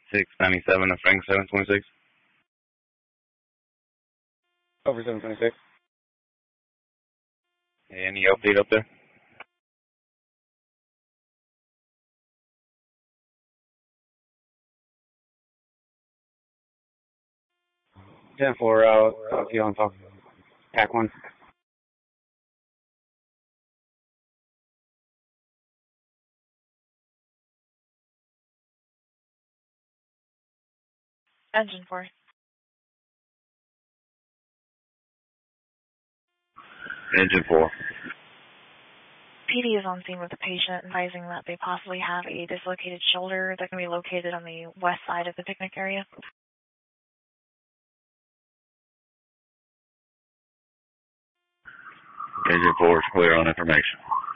697 of Frank 726. Over 726. Any update up there? 10-4 out. Talk to you on top. Pack 1. Engine 4. Engine 4. PD is on scene with the patient, advising that they possibly have a dislocated shoulder that can be located on the west side of the picnic area. Engine 4 is clear on information.